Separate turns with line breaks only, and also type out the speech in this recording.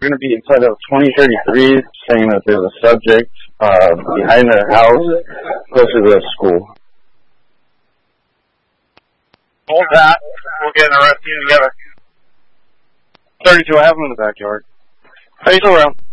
We're going to be inside of 2033, saying that there's a subject behind their house closer to the school.
Hold that. We'll get an arrest team together.
32, I have him in the backyard.
Are you still around?